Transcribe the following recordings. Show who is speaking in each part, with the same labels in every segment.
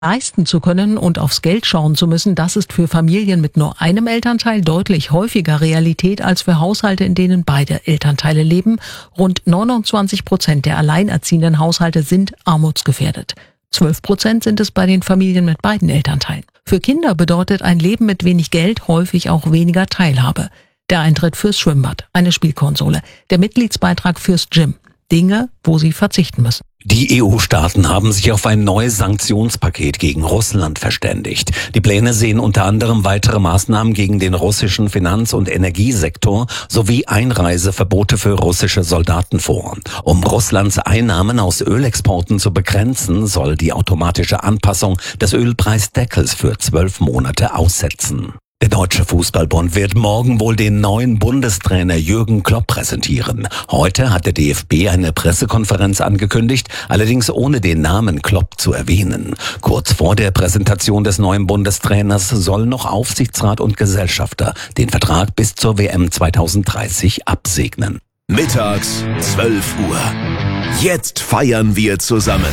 Speaker 1: leisten zu können und aufs Geld schauen zu müssen, das ist für Familien mit nur einem Elternteil deutlich häufiger Realität als für Haushalte, in denen beide Elternteile leben. Rund 29% der alleinerziehenden Haushalte sind armutsgefährdet. 12% sind es bei den Familien mit beiden Elternteilen. Für Kinder bedeutet ein Leben mit wenig Geld häufig auch weniger Teilhabe. Der Eintritt fürs Schwimmbad, eine Spielkonsole, der Mitgliedsbeitrag fürs Gym. Dinge, wo sie verzichten müssen.
Speaker 2: Die EU-Staaten haben sich auf ein neues Sanktionspaket gegen Russland verständigt. Die Pläne sehen unter anderem weitere Maßnahmen gegen den russischen Finanz- und Energiesektor sowie Einreiseverbote für russische Soldaten vor. Um Russlands Einnahmen aus Ölexporten zu begrenzen, soll die automatische Anpassung des Ölpreisdeckels für 12 Monate aussetzen. Der Deutsche Fußballbund wird morgen wohl den neuen Bundestrainer Jürgen Klopp präsentieren. Heute hat der DFB eine Pressekonferenz angekündigt, allerdings ohne den Namen Klopp zu erwähnen. Kurz vor der Präsentation des neuen Bundestrainers sollen noch Aufsichtsrat und Gesellschafter den Vertrag bis zur WM 2030 absegnen.
Speaker 3: Mittags 12 Uhr. Jetzt feiern wir zusammen.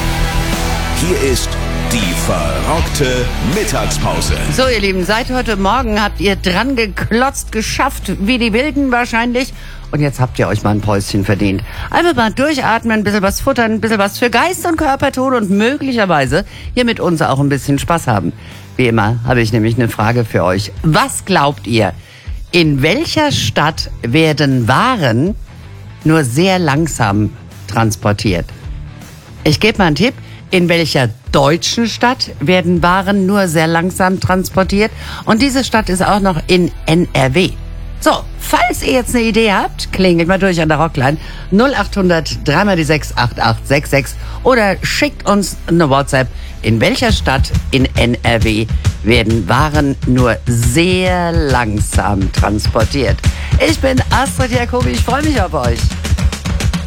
Speaker 3: Hier ist die verrockte Mittagspause.
Speaker 4: So, ihr Lieben, seit heute Morgen habt ihr dran geklotzt, geschafft, wie die Wilden wahrscheinlich. Und jetzt habt ihr euch mal ein Päuschen verdient. Einfach mal durchatmen, ein bisschen was futtern, ein bisschen was für Geist und Körper tun und möglicherweise hier mit uns auch ein bisschen Spaß haben. Wie immer habe ich nämlich eine Frage für euch. Was glaubt ihr? In welcher Stadt werden Waren nur sehr langsam transportiert? Ich gebe mal einen Tipp. In welcher deutschen Stadt werden Waren nur sehr langsam transportiert? Und diese Stadt ist auch noch in NRW. So, falls ihr jetzt eine Idee habt, klingelt mal durch an der Rockline 0800 3x6 8866 oder schickt uns eine WhatsApp. In welcher Stadt in NRW werden Waren nur sehr langsam transportiert? Ich bin Astrid Jacobi, ich freue mich auf euch.